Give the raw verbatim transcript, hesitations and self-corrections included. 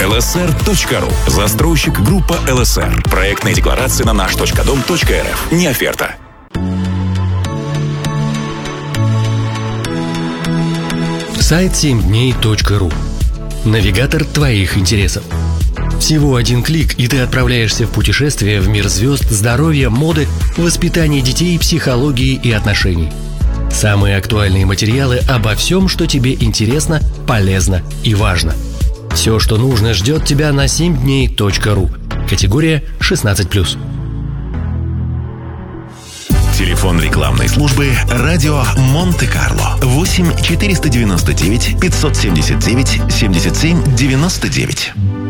эл эс эр точка ру. Застройщик группа эл эс эр. Проектная декларация на наш точка дом точка эр эф. Не оферта. сайт семь дней точка ру. Навигатор твоих интересов. Всего один клик, и ты отправляешься в путешествие в мир звезд, здоровья, моды, воспитания детей, психологии и отношений. Самые актуальные материалы обо всем, что тебе интересно, полезно и важно. Все, что нужно, ждет тебя на семь дней точка ру. Категория шестнадцать плюс. Телефон рекламной службы «Радио Монте-Карло» восемь четыреста девяносто девять пятьсот семьдесят девять семьдесят семь девяносто девять.